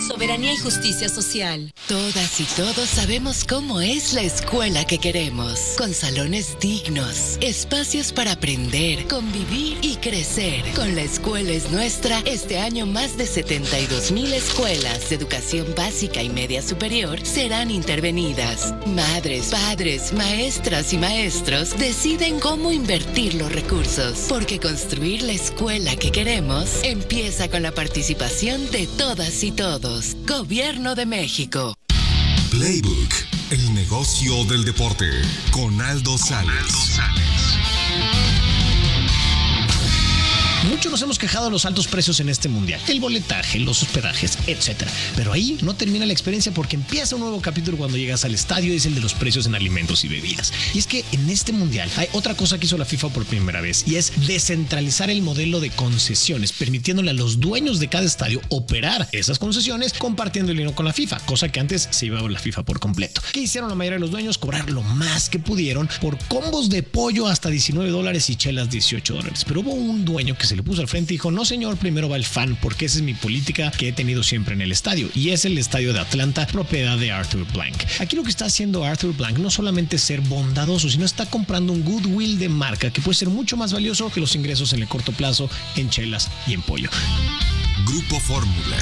Soberanía y justicia social. Todas y todos sabemos cómo es la escuela que queremos, con salones dignos, espacios para aprender, convivir y crecer. Con La Escuela es Nuestra, este año más de 72,000 escuelas de educación básica y media superior serán intervenidas. Madres, padres, maestras y maestros deciden cómo invertir los recursos, porque construir la escuela que queremos empieza con la participación de todas y todos. Gobierno de México. Playbook, el negocio del deporte, con Aldo Sales. Muchos nos hemos quejado de los altos precios en este mundial, el boletaje, los hospedajes, etc. Pero ahí no termina la experiencia, porque empieza un nuevo capítulo cuando llegas al estadio, y es el de los precios en alimentos y bebidas. Y es que en este mundial hay otra cosa que hizo la FIFA por primera vez, y es descentralizar el modelo de concesiones, permitiéndole a los dueños de cada estadio operar esas concesiones compartiendo el dinero con la FIFA, cosa que antes se iba a la FIFA por completo. ¿Qué hicieron la mayoría de los dueños? Cobrar lo más que pudieron por combos de pollo hasta $19 y chelas $18. Pero hubo un dueño que se le puso al frente y dijo: no señor, primero va el fan, porque esa es mi política que he tenido siempre en el estadio, y es el estadio de Atlanta, propiedad de Arthur Blank. Aquí lo que está haciendo Arthur Blank no solamente es ser bondadoso, sino está comprando un goodwill de marca que puede ser mucho más valioso que los ingresos en el corto plazo en chelas y en pollo. Grupo Fórmula.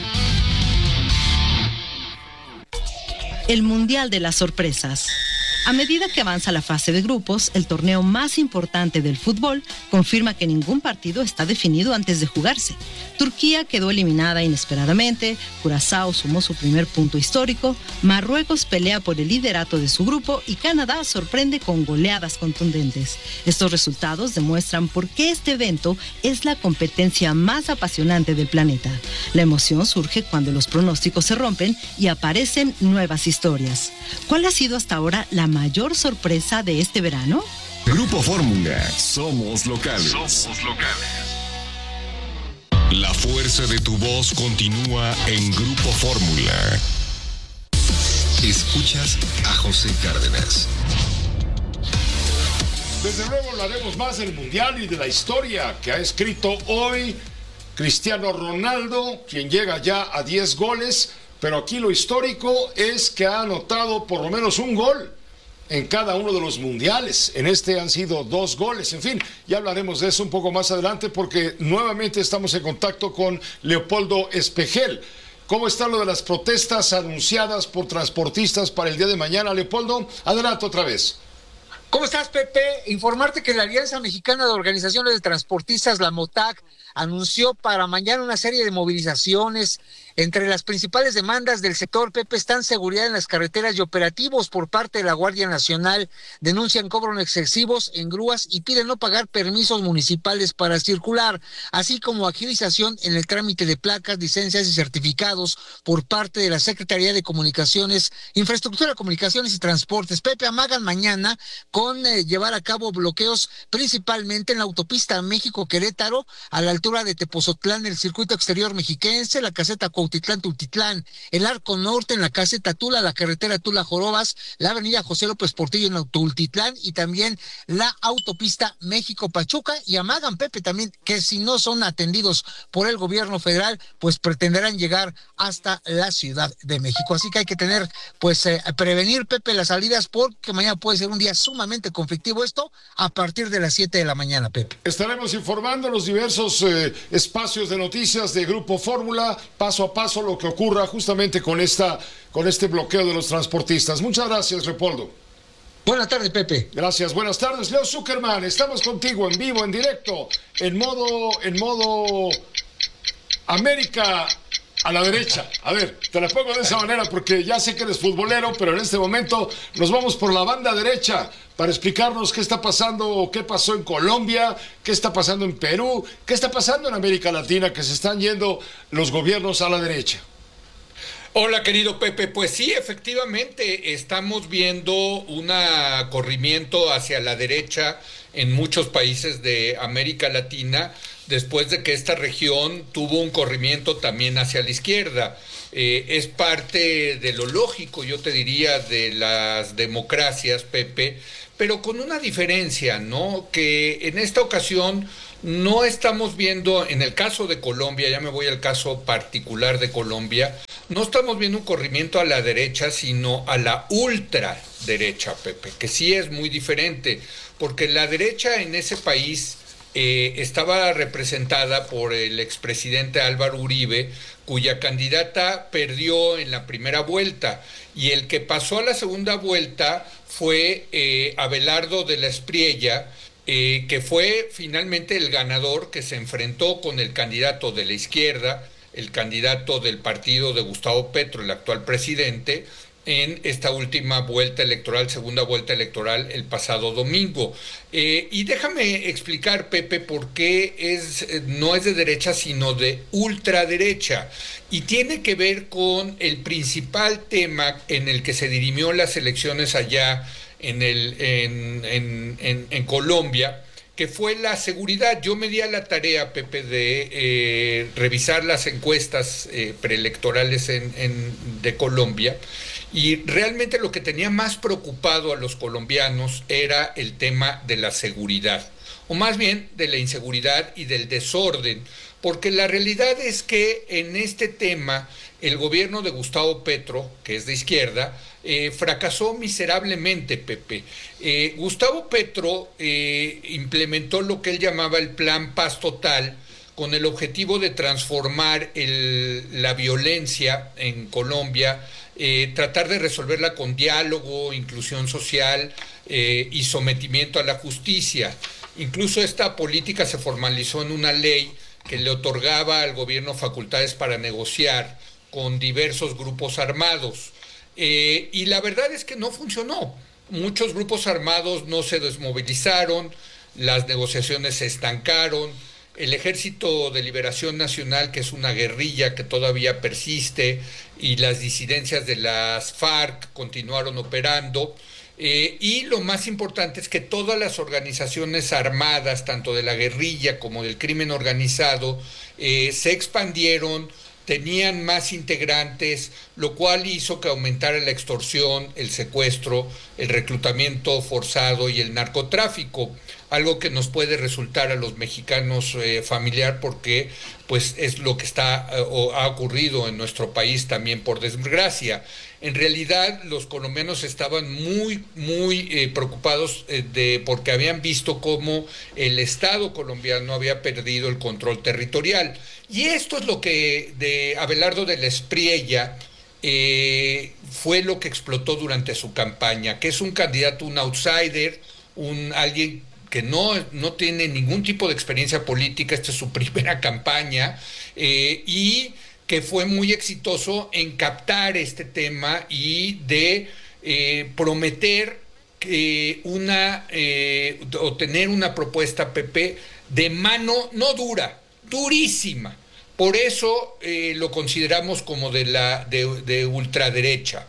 El Mundial de las Sorpresas. A medida que avanza la fase de grupos, el torneo más importante del fútbol confirma que ningún partido está definido antes de jugarse. Turquía quedó eliminada inesperadamente, Curazao sumó su primer punto histórico, Marruecos pelea por el liderato de su grupo y Canadá sorprende con goleadas contundentes. Estos resultados demuestran por qué este evento es la competencia más apasionante del planeta. La emoción surge cuando los pronósticos se rompen y aparecen nuevas historias. ¿Cuál ha sido hasta ahora la mayor sorpresa de este verano? Grupo Fórmula. Somos locales. La fuerza de tu voz continúa en Grupo Fórmula. Escuchas a José Cárdenas. Desde luego hablaremos más del Mundial y de la historia que ha escrito hoy Cristiano Ronaldo, quien llega ya a 10 goles, pero aquí lo histórico es que ha anotado por lo menos un gol en cada uno de los mundiales. En este han sido 2 goles. En fin, ya hablaremos de eso un poco más adelante, porque nuevamente estamos en contacto con Leopoldo Espejel. ¿Cómo está lo de las protestas anunciadas por transportistas para el día de mañana, Leopoldo? Adelante otra vez. ¿Cómo estás, Pepe? Informarte que la Alianza Mexicana de Organizaciones de Transportistas, la MOTAC, anunció para mañana una serie de movilizaciones. Entre las principales demandas del sector, Pepe, están seguridad en las carreteras y operativos por parte de la Guardia Nacional. Denuncian cobros excesivos en grúas y piden no pagar permisos municipales para circular, así como agilización en el trámite de placas, licencias y certificados por parte de la Secretaría de Comunicaciones, Infraestructura, Comunicaciones y Transportes. Pepe, amagan mañana con llevar a cabo bloqueos principalmente en la autopista México-Querétaro, a la altura de Tepozotlán, el circuito exterior mexiquense, la caseta Cuautitlán-Tultitlán, el Arco Norte en la caseta Tula, la carretera Tula-Jorobas, la avenida José López Portillo en Tultitlán y también la autopista México-Pachuca. Y amagan, Pepe, también que si no son atendidos por el gobierno federal, pues pretenderán llegar hasta la Ciudad de México. Así que hay que tener, prevenir, Pepe, las salidas, porque mañana puede ser un día sumamente conflictivo, esto a partir de las 7 de la mañana, Pepe. Estaremos informando los diversos espacios de noticias de Grupo Fórmula, paso a paso, lo que ocurra justamente con este bloqueo de los transportistas. Muchas gracias, Leopoldo. Buenas tardes, Pepe. Gracias, buenas tardes. Leo Zuckerman, estamos contigo en vivo, en directo, en modo América a la derecha. A ver, te la pongo de esa manera porque ya sé que eres futbolero, pero en este momento nos vamos por la banda derecha para explicarnos qué está pasando, qué pasó en Colombia, qué está pasando en Perú, qué está pasando en América Latina, que se están yendo los gobiernos a la derecha. Hola, querido Pepe. Pues sí, efectivamente, estamos viendo un corrimiento hacia la derecha en muchos países de América Latina, después de que esta región tuvo un corrimiento también hacia la izquierda. Es parte de lo lógico, yo te diría, de las democracias, Pepe, pero con una diferencia, ¿no? Que en esta ocasión no estamos viendo, en el caso de Colombia, ya me voy al caso particular de Colombia, no estamos viendo un corrimiento a la derecha, sino a la ultraderecha, Pepe, que sí es muy diferente, porque la derecha en ese país estaba representada por el expresidente Álvaro Uribe, cuya candidata perdió en la primera vuelta, y el que pasó a la segunda vuelta fue Abelardo de la Espriella, que fue finalmente el ganador, que se enfrentó con el candidato de la izquierda, el candidato del partido de Gustavo Petro, el actual presidente, en esta última vuelta electoral, segunda vuelta electoral, el pasado domingo. Y déjame explicar, Pepe, por qué no es de derecha, sino de ultraderecha. Y tiene que ver con el principal tema en el que se dirimió las elecciones allá en Colombia, que fue la seguridad. Yo me di a la tarea, Pepe, de revisar las encuestas preelectorales de Colombia, y realmente lo que tenía más preocupado a los colombianos era el tema de la seguridad, o más bien de la inseguridad y del desorden, porque la realidad es que en este tema el gobierno de Gustavo Petro, que es de izquierda, fracasó miserablemente, Pepe. Gustavo Petro implementó lo que él llamaba el Plan Paz Total, con el objetivo de transformar la violencia en Colombia, tratar de resolverla con diálogo, inclusión social y sometimiento a la justicia. Incluso esta política se formalizó en una ley que le otorgaba al gobierno facultades para negociar con diversos grupos armados. Y la verdad es que no funcionó. Muchos grupos armados no se desmovilizaron, las negociaciones se estancaron. El Ejército de Liberación Nacional, que es una guerrilla que todavía persiste, y las disidencias de las FARC continuaron operando. Y lo más importante es que todas las organizaciones armadas, tanto de la guerrilla como del crimen organizado, se expandieron, tenían más integrantes, lo cual hizo que aumentara la extorsión, el secuestro, el reclutamiento forzado y el narcotráfico, algo que nos puede resultar a los mexicanos familiar, porque pues es lo que o ha ocurrido en nuestro país también, por desgracia. En realidad los colombianos estaban muy preocupados porque habían visto cómo el Estado colombiano había perdido el control territorial. Y esto es lo que de Abelardo de la Espriella fue lo que explotó durante su campaña, que es un candidato, un outsider, alguien que no tiene ningún tipo de experiencia política. Esta es su primera campaña, y que fue muy exitoso en captar este tema y de prometer o tener una propuesta, Pepe, de mano no dura, durísima. Por eso lo consideramos como de ultraderecha.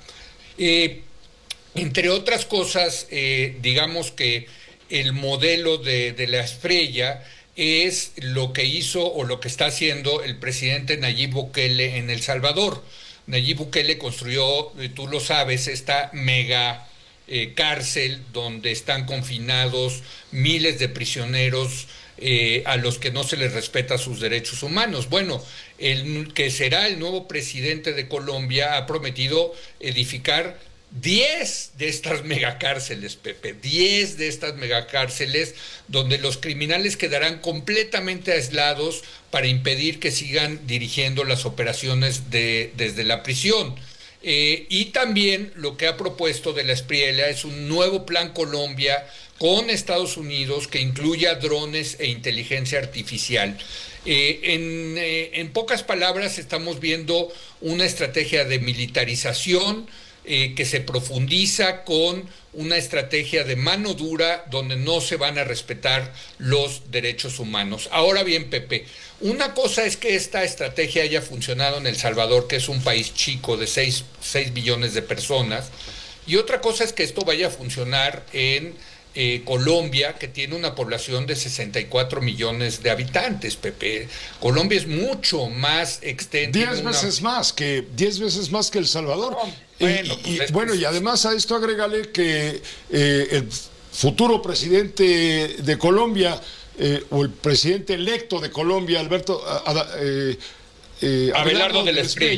Entre otras cosas, digamos que el modelo de la Espriella es lo que hizo o lo que está haciendo el presidente Nayib Bukele en El Salvador. Nayib Bukele construyó, tú lo sabes, esta mega cárcel donde están confinados miles de prisioneros a los que no se les respeta sus derechos humanos. Bueno, el que será el nuevo presidente de Colombia ha prometido edificar 10 de estas megacárceles, Pepe, 10 de estas megacárceles donde los criminales quedarán completamente aislados para impedir que sigan dirigiendo las operaciones desde la prisión. Y también lo que ha propuesto de la Espriella es un nuevo Plan Colombia con Estados Unidos que incluya drones e inteligencia artificial. En pocas palabras, estamos viendo una estrategia de militarización que se profundiza con una estrategia de mano dura donde no se van a respetar los derechos humanos. Ahora bien, Pepe, una cosa es que esta estrategia haya funcionado en El Salvador, que es un país chico de 6 billones de personas, y otra cosa es que esto vaya a funcionar en Colombia, que tiene una población de 64 millones de habitantes, Pepe. Colombia es mucho más extensa. 10 veces más que El Salvador. Y además a esto agrégale que el futuro presidente de Colombia, o el presidente electo de Colombia, Abelardo de la Espriella,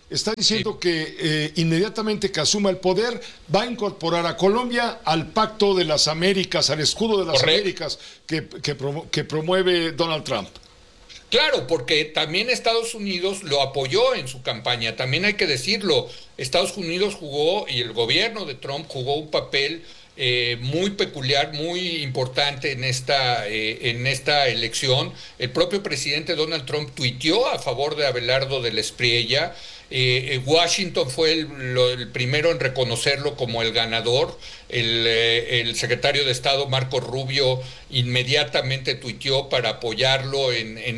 está diciendo que inmediatamente que asuma el poder va a incorporar a Colombia al Pacto de las Américas, al escudo de las Américas que promueve Donald Trump. Claro, porque también Estados Unidos lo apoyó en su campaña, también hay que decirlo. Estados Unidos jugó, y el gobierno de Trump jugó un papel muy peculiar, muy importante en esta elección. El propio presidente Donald Trump tuiteó a favor de Abelardo de la Espriella. Washington fue el primero en reconocerlo como el ganador. El secretario de Estado Marco Rubio inmediatamente tuiteó para apoyarlo en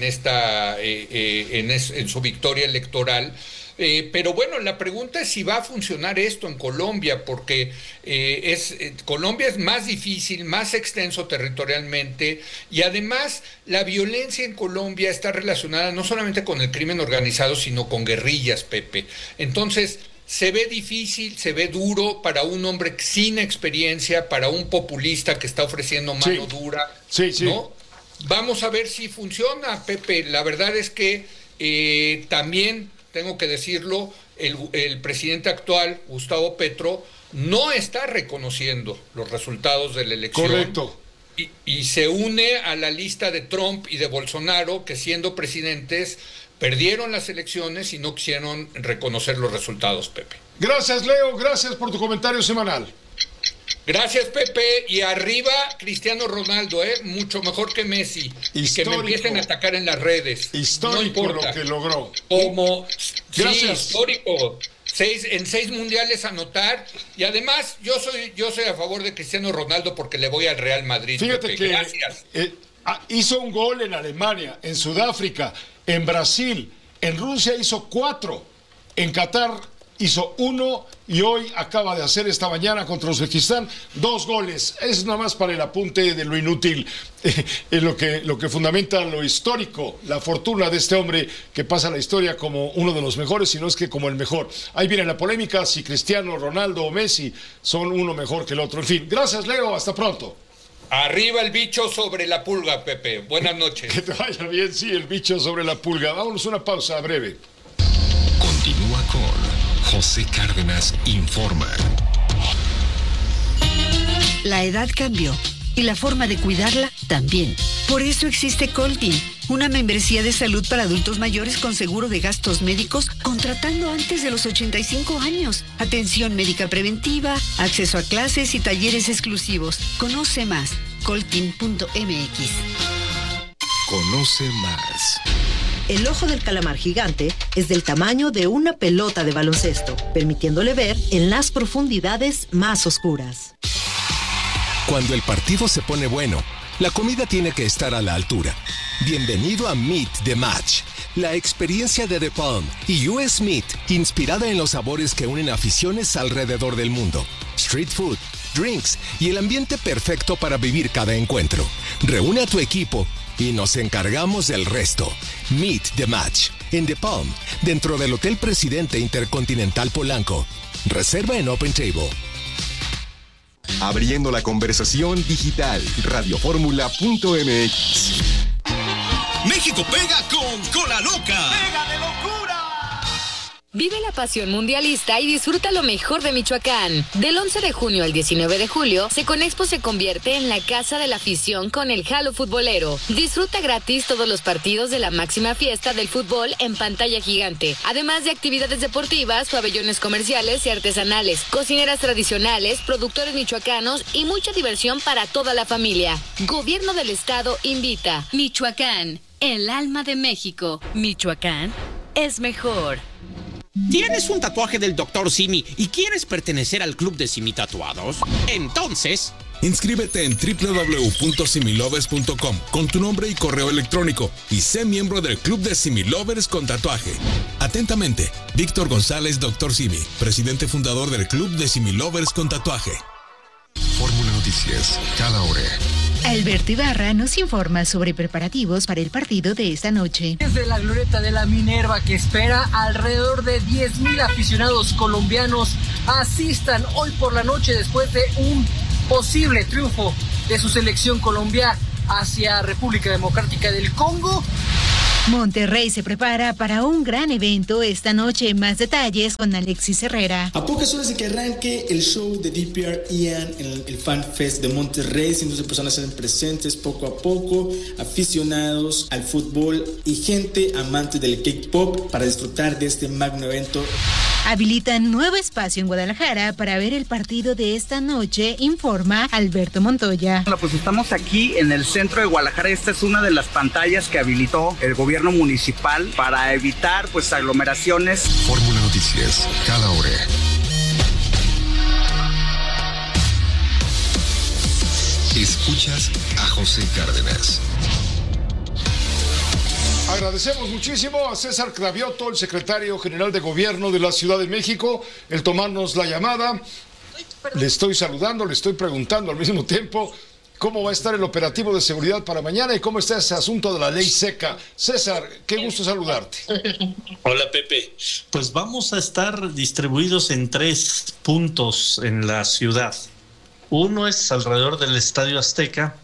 su victoria electoral. Pero bueno, la pregunta es si va a funcionar esto en Colombia, porque Colombia es más difícil, más extenso territorialmente, y además la violencia en Colombia está relacionada no solamente con el crimen organizado, sino con guerrillas, Pepe. Entonces, se ve difícil, se ve duro para un hombre sin experiencia, para un populista que está ofreciendo mano dura, ¿no? Vamos a ver si funciona, Pepe. La verdad es que también tengo que decirlo, el presidente actual, Gustavo Petro, no está reconociendo los resultados de la elección. Correcto. Y se une a la lista de Trump y de Bolsonaro, que siendo presidentes perdieron las elecciones y no quisieron reconocer los resultados, Pepe. Gracias, Leo, gracias por tu comentario semanal. Gracias, Pepe, y arriba Cristiano Ronaldo, mucho mejor que Messi. Histórico. Y que me empiecen a atacar en las redes. Histórico no importa. Lo que logró. Sí, histórico. En 6 mundiales anotar, y además yo soy a favor de Cristiano Ronaldo porque le voy al Real Madrid. Fíjate Pepe. que Gracias. Hizo un gol en Alemania, en Sudáfrica, en Brasil, en Rusia hizo 4, en Qatar hizo 1 y hoy acaba de hacer esta mañana contra Uzbekistán 2 goles. Es nada más para el apunte de lo inútil, lo que fundamenta lo histórico, la fortuna de este hombre que pasa la historia como uno de los mejores, si no es que como el mejor. Ahí viene la polémica si Cristiano, Ronaldo o Messi son uno mejor que el otro. En fin, gracias, Leo, hasta pronto. Arriba el bicho sobre la pulga, Pepe. Buenas noches. Que te vaya bien, sí, el bicho sobre la pulga. Vámonos a una pausa breve. Continúa con José Cárdenas Informa. La edad cambió y la forma de cuidarla también. Por eso existe Coltin, una membresía de salud para adultos mayores con seguro de gastos médicos contratando antes de los 85 años. Atención médica preventiva, acceso a clases y talleres exclusivos. Conoce más, coltin.mx. Conoce más. El ojo del calamar gigante es del tamaño de una pelota de baloncesto, permitiéndole ver en las profundidades más oscuras. Cuando el partido se pone bueno, la comida tiene que estar a la altura. Bienvenido a Meet the Match, la experiencia de The Palm y US Meat, inspirada en los sabores que unen aficiones alrededor del mundo. Street food, drinks y el ambiente perfecto para vivir cada encuentro. Reúne a tu equipo y nos encargamos del resto. Meet the Match en The Palm, dentro del Hotel Presidente Intercontinental Polanco. Reserva en Open Table. Abriendo la conversación digital, radioformula.mx. México pega con Cola Loca. ¡Pega de locura! Vive la pasión mundialista y disfruta lo mejor de Michoacán. Del 11 de junio al 19 de julio, Seconexpo se convierte en la casa de la afición con el Jalo Futbolero. Disfruta gratis todos los partidos de la máxima fiesta del fútbol en pantalla gigante, además de actividades deportivas, pabellones comerciales y artesanales, cocineras tradicionales, productores michoacanos y mucha diversión para toda la familia. Gobierno del Estado invita. Michoacán, el alma de México. Michoacán es mejor. ¿Tienes un tatuaje del Dr. Simi y quieres pertenecer al club de Simi Tatuados? Entonces, inscríbete en www.similovers.com con tu nombre y correo electrónico y sé miembro del club de Similovers con tatuaje. Atentamente, Víctor González, Dr. Simi, presidente fundador del club de Similovers con tatuaje. Fórmula Noticias, cada hora. Alberto Ibarra nos informa sobre preparativos para el partido de esta noche. Desde la glorieta de la Minerva, que espera alrededor de 10,000 aficionados colombianos asistan hoy por la noche después de un posible triunfo de su selección Colombia hacia República Democrática del Congo. Monterrey se prepara para un gran evento esta noche. Más detalles con Alexis Herrera. A pocas horas de que arranque el show de DPR Ian en el Fan Fest de Monterrey, cientos de personas se ven presentes poco a poco, aficionados al fútbol y gente amante del K-pop para disfrutar de este magno evento. Habilitan nuevo espacio en Guadalajara para ver el partido de esta noche, informa Alberto Montoya. Bueno, pues estamos aquí en el centro de Guadalajara. Esta es una de las pantallas que habilitó el gobierno municipal para evitar pues aglomeraciones. Fórmula Noticias, cada hora. Escuchas a José Cárdenas. Agradecemos muchísimo a César Cravioto, el secretario general de Gobierno de la Ciudad de México, el tomarnos la llamada. Le estoy saludando, le estoy preguntando al mismo tiempo cómo va a estar el operativo de seguridad para mañana y cómo está ese asunto de la ley seca. César, qué gusto saludarte. Hola, Pepe. Pues vamos a estar distribuidos en 3 puntos en la ciudad. Uno es alrededor del Estadio Azteca,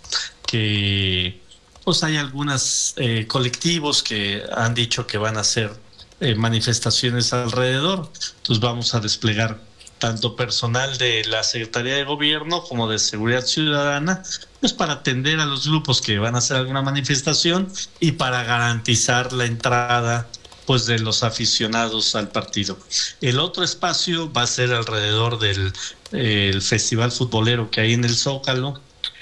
que pues hay algunos colectivos que han dicho que van a hacer manifestaciones alrededor. Entonces vamos a desplegar tanto personal de la Secretaría de Gobierno como de Seguridad Ciudadana, pues para atender a los grupos que van a hacer alguna manifestación y para garantizar la entrada pues de los aficionados al partido. El otro espacio va a ser alrededor del el festival futbolero que hay en el Zócalo,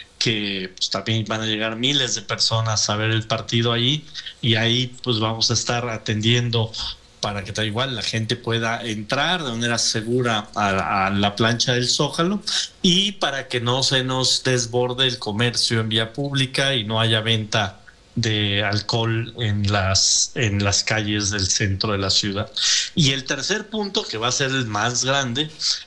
que pues también van a llegar miles de personas a ver el partido ahí, y ahí pues vamos a estar atendiendo para que tal igual la gente pueda entrar de manera segura a la plancha del Zócalo, y para que no se nos desborde el comercio en vía pública y no haya venta de alcohol en las calles del centro de la ciudad. Y el tercer punto, que va a ser el más grande,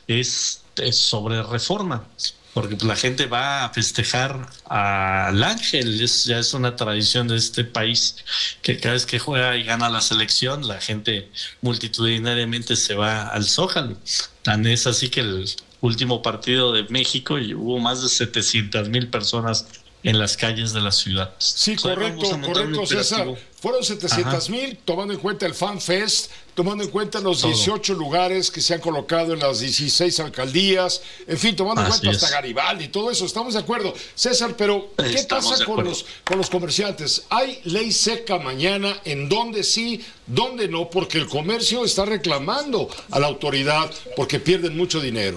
es sobre Reforma, porque la gente va a festejar al Ángel. Ya es una tradición de este país que cada vez que juega y gana la selección, la gente multitudinariamente se va al Zócalo. Tan es así que el último partido de México y hubo más de 700,000 personas en las calles de la ciudad. Sí, correcto, César. Fueron 700,000, tomando en cuenta el Fan Fest, tomando en cuenta los 18 lugares que se han colocado en las 16 alcaldías, en fin, tomando en cuenta hasta Garibaldi y todo eso. Estamos de acuerdo. César, pero ¿qué pasa con los comerciantes? ¿Hay ley seca mañana? ¿En dónde sí, dónde no? Porque el comercio está reclamando a la autoridad porque pierden mucho dinero.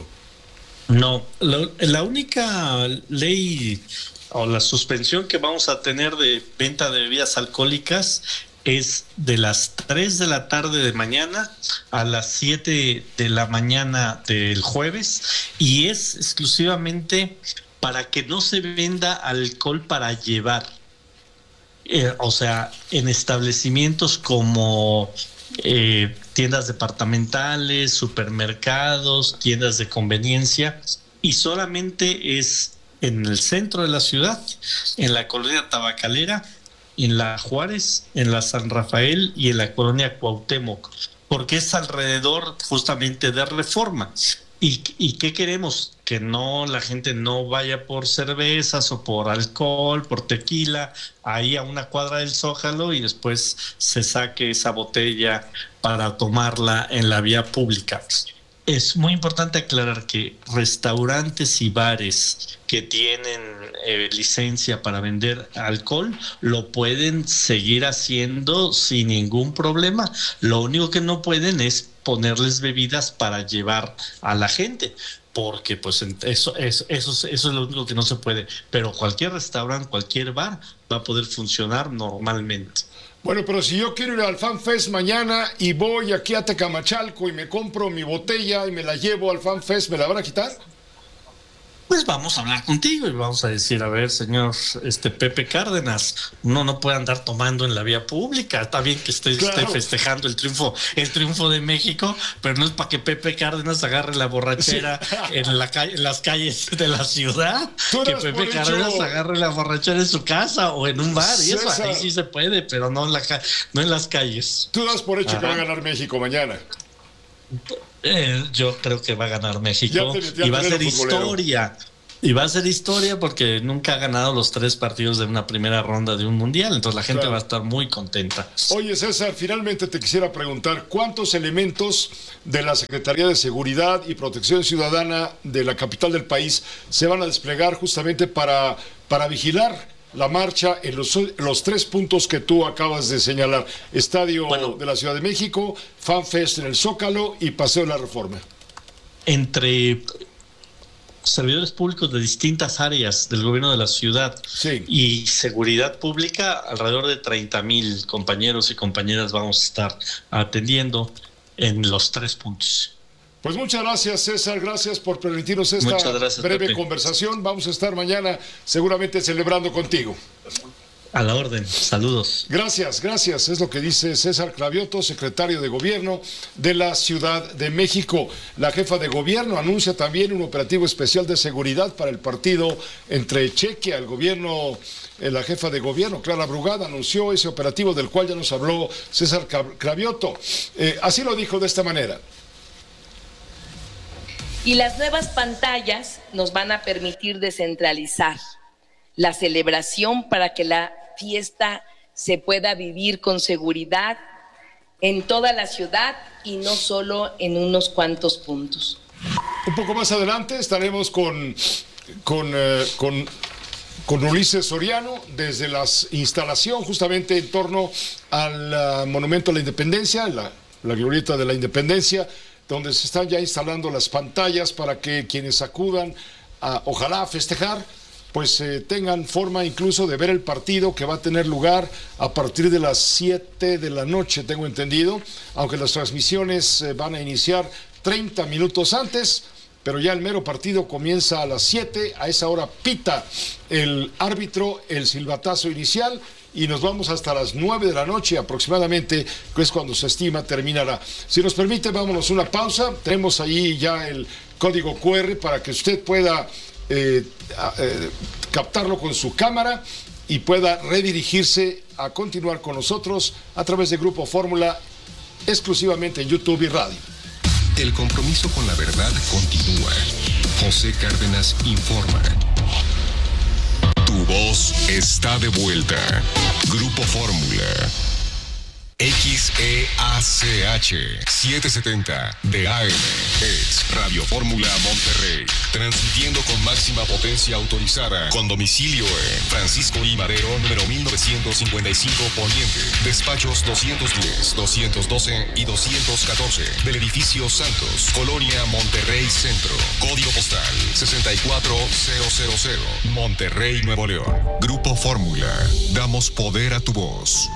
No, la única ley o la suspensión que vamos a tener de venta de bebidas alcohólicas es de las 3 de la tarde de mañana a las 7 de la mañana del jueves, y es exclusivamente para que no se venda alcohol para llevar. O sea, en establecimientos como tiendas departamentales, supermercados, tiendas de conveniencia, y solamente es en el centro de la ciudad, en la colonia Tabacalera, en la Juárez, en la San Rafael y en la colonia Cuauhtémoc, porque es alrededor justamente de Reforma. ¿Y qué queremos? Que no, la gente no vaya por cervezas o por alcohol, por tequila, ahí a una cuadra del Zócalo y después se saque esa botella para tomarla en la vía pública. Es muy importante aclarar que restaurantes y bares que tienen licencia para vender alcohol lo pueden seguir haciendo sin ningún problema. Lo único que no pueden es ponerles bebidas para llevar a la gente, porque pues eso es lo único que no se puede. Pero cualquier restaurante, cualquier bar va a poder funcionar normalmente. Bueno, pero si yo quiero ir al Fan Fest mañana y voy aquí a Tecamachalco y me compro mi botella y me la llevo al Fan Fest, ¿me la van a quitar? Pues vamos a hablar contigo y vamos a decir, a ver, señor Pepe Cárdenas, uno no puede andar tomando en la vía pública. Está bien que esté festejando el triunfo de México, pero no es para que Pepe Cárdenas agarre la borrachera en las calles de la ciudad. Que Pepe Cárdenas agarre la borrachera en su casa o en un bar, y eso ahí sí se puede, pero no en las calles. Tú das por hecho que va a ganar México mañana. Yo creo que va a ganar México y va a ser historia. Y va a ser historia porque nunca ha ganado los 3 partidos de una primera ronda de un mundial, entonces la gente va a estar muy contenta. Oye, César, finalmente te quisiera preguntar, ¿cuántos elementos de la Secretaría de Seguridad y Protección Ciudadana de la capital del país se van a desplegar justamente para vigilar la marcha en los 3 puntos que tú acabas de señalar? Estadio de la Ciudad de México, FanFest en el Zócalo y Paseo de la Reforma. Entre servidores públicos de distintas áreas del gobierno de la ciudad y seguridad pública, alrededor de 30,000 compañeros y compañeras vamos a estar atendiendo en los 3 puntos. Pues muchas gracias, César, gracias por permitirnos esta breve conversación. Vamos a estar mañana seguramente celebrando contigo. A la orden, saludos. Gracias, es lo que dice César Cravioto, secretario de Gobierno de la Ciudad de México. La jefa de gobierno anuncia también un operativo especial de seguridad para el partido entre Chequia, el gobierno. La jefa de gobierno, Clara Brugada, anunció ese operativo del cual ya nos habló César Cravioto. Así lo dijo de esta manera. Y las nuevas pantallas nos van a permitir descentralizar la celebración para que la fiesta se pueda vivir con seguridad en toda la ciudad y no solo en unos cuantos puntos. Un poco más adelante estaremos con Ulises Soriano desde la instalación justamente en torno al Monumento a la Independencia, la glorieta de la Independencia, donde se están ya instalando las pantallas para que quienes acudan ojalá a festejar, pues tengan forma incluso de ver el partido que va a tener lugar a partir de las 7 de la noche, tengo entendido, aunque las transmisiones van a iniciar 30 minutos antes, pero ya el mero partido comienza a las 7, a esa hora pita el árbitro el silbatazo inicial y nos vamos hasta las 9 de la noche aproximadamente, que es cuando se estima terminará. Si nos permite, vámonos una pausa, tenemos ahí ya el código QR para que usted pueda captarlo con su cámara y pueda redirigirse a continuar con nosotros a través de Grupo Fórmula, exclusivamente en YouTube y radio. El compromiso con la verdad continúa. José Cárdenas informa. Tu voz está de vuelta. Grupo Fórmula. XEACH 770 de AM es Radio Fórmula Monterrey, transmitiendo con máxima potencia autorizada, con domicilio en Francisco I. Madero, número 1955 Poniente, despachos 210, 212 y 214 del edificio Santos, Colonia Monterrey Centro, código postal 64000, Monterrey, Nuevo León. Grupo Fórmula, damos poder a tu voz.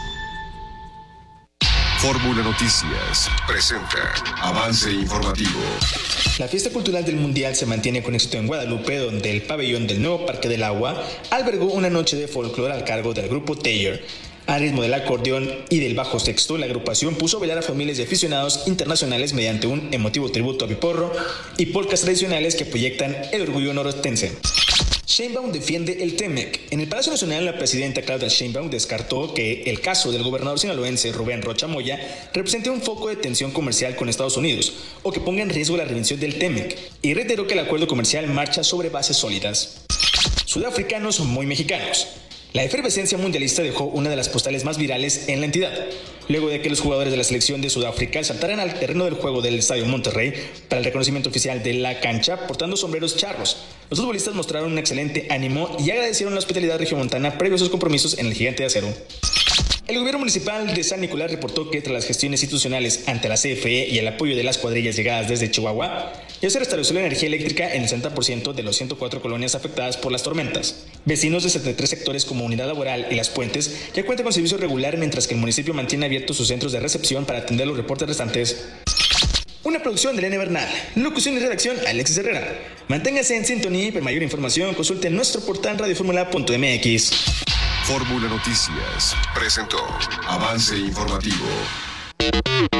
Fórmula Noticias presenta Avance Informativo. La fiesta cultural del Mundial se mantiene con éxito en Guadalupe, donde el pabellón del nuevo Parque del Agua albergó una noche de folclore al cargo del grupo Taylor. Al ritmo del acordeón y del bajo sexto, la agrupación puso a bailar a familias y aficionados internacionales mediante un emotivo tributo a Piporro y polcas tradicionales que proyectan el orgullo norostense. Sheinbaum defiende el TEMEC. En el Palacio Nacional, la presidenta Claudia Sheinbaum descartó que el caso del gobernador sinaloense Rubén Rocha Moya represente un foco de tensión comercial con Estados Unidos o que ponga en riesgo la revisión del TEMEC, y reiteró que el acuerdo comercial marcha sobre bases sólidas. Sudafricanos muy mexicanos. La efervescencia mundialista dejó una de las postales más virales en la entidad, luego de que los jugadores de la selección de Sudáfrica saltaran al terreno del juego del Estadio Monterrey para el reconocimiento oficial de la cancha portando sombreros charros. Los futbolistas mostraron un excelente ánimo y agradecieron la hospitalidad regiomontana previo a sus compromisos en el Gigante de Acero. El gobierno municipal de San Nicolás reportó que tras las gestiones institucionales ante la CFE y el apoyo de las cuadrillas llegadas desde Chihuahua, ya se restableció la energía eléctrica en el 60% de los 104 colonias afectadas por las tormentas. Vecinos de 73 sectores como Unidad Laboral y Las Puentes ya cuentan con servicio regular, mientras que el municipio mantiene abiertos sus centros de recepción para atender los reportes restantes. Una producción de Elena Bernal, locución y redacción Alexis Herrera. Manténgase en sintonía y para mayor información consulte nuestro portal radioformula.mx. Fórmula Noticias presentó Avance Informativo.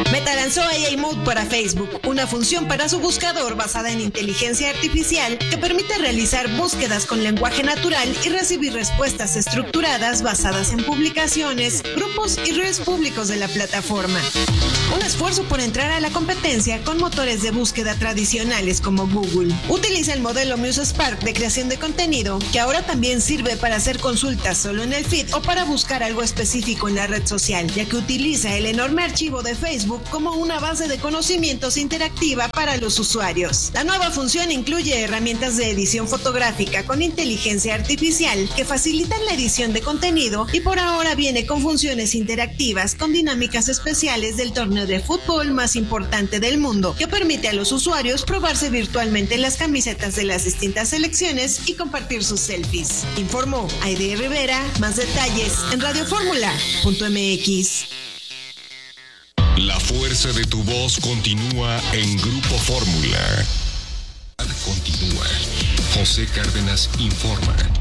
Meta lanzó AI Mode para Facebook, una función para su buscador basada en inteligencia artificial que permite realizar búsquedas con lenguaje natural y recibir respuestas estructuradas basadas en publicaciones, grupos y redes públicos de la plataforma. Un esfuerzo por entrar a la competencia con motores de búsqueda tradicionales como Google. Utiliza el modelo MuseSpark de creación de contenido, que ahora también sirve para hacer consultas solo en el feed o para buscar algo específico en la red social, ya que utiliza el enorme archivo de Facebook como una base de conocimientos interactiva para los usuarios. La nueva función incluye herramientas de edición fotográfica con inteligencia artificial que facilitan la edición de contenido y por ahora viene con funciones interactivas con dinámicas especiales del torneo de fútbol más importante del mundo, que permite a los usuarios probarse virtualmente las camisetas de las distintas selecciones y compartir sus selfies. Informó Aide Rivera. Más detalles en radioformula.mx. La fuerza de tu voz continúa en Grupo Fórmula. Continúa. José Cárdenas informa.